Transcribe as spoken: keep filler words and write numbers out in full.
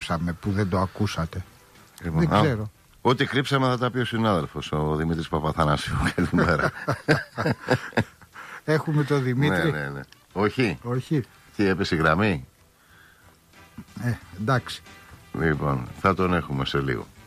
κρύψαμε που δεν το ακούσατε. Λοιπόν, δεν α, ξέρω. Ό,τι κρύψαμε θα τα πει ο συνάδελφος, ο Δημήτρης Παπαθανάσιου. Καλημέρα. Έχουμε το Δημήτρη. Ναι, ναι, ναι. Όχι. Όχι. Τι έπεσε η γραμμή. Ε, εντάξει. Λοιπόν, θα τον έχουμε σε λίγο.